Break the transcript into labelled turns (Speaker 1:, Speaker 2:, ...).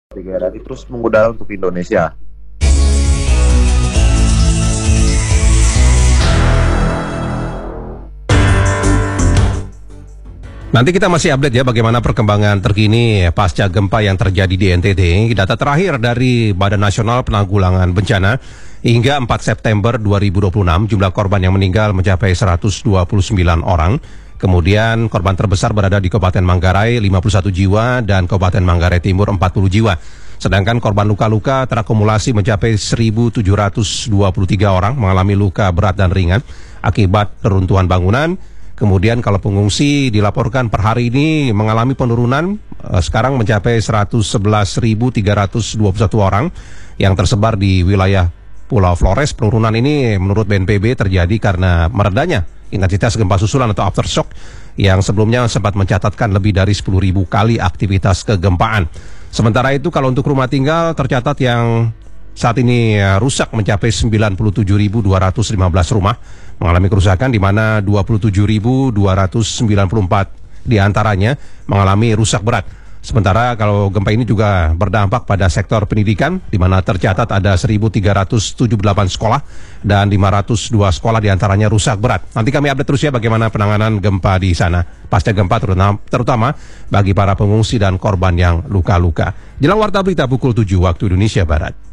Speaker 1: dan terus mengudara untuk Indonesia.
Speaker 2: Nanti kita masih update ya bagaimana perkembangan terkini pasca gempa yang terjadi di NTT. Data terakhir dari Badan Nasional Penanggulangan Bencana hingga 4 September 2026 jumlah korban yang meninggal mencapai 129 orang. Kemudian korban terbesar berada di Kabupaten Manggarai 51 jiwa dan Kabupaten Manggarai Timur 40 jiwa. Sedangkan korban luka-luka terakumulasi mencapai 1.723 orang mengalami luka berat dan ringan akibat reruntuhan bangunan. Kemudian kalau pengungsi dilaporkan per hari ini mengalami penurunan sekarang mencapai 111.321 orang yang tersebar di wilayah Pulau Flores. Penurunan ini menurut BNPB terjadi karena meredanya intensitas gempa susulan atau aftershock yang sebelumnya sempat mencatatkan lebih dari 10.000 kali aktivitas kegempaan. Sementara itu kalau untuk rumah tinggal tercatat yang saat ini rusak mencapai 97.215 rumah mengalami kerusakan, di mana 27.294 diantaranya mengalami rusak berat. Sementara kalau gempa ini juga berdampak pada sektor pendidikan, di mana tercatat ada 1.378 sekolah dan 502 sekolah diantaranya rusak berat. Nanti kami update terus ya bagaimana penanganan gempa di sana pasca gempa, terutama bagi para pengungsi dan korban yang luka-luka. Jelang warta berita pukul 7 waktu Indonesia Barat.